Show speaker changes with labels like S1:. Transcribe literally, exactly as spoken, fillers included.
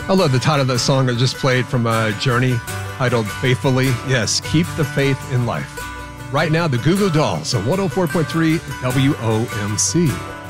S1: I love the title of that song I just played from uh, Journey, titled Faithfully. Yes, keep the faith in life. Right now, the Goo Goo Dolls on one oh four point three W O M C.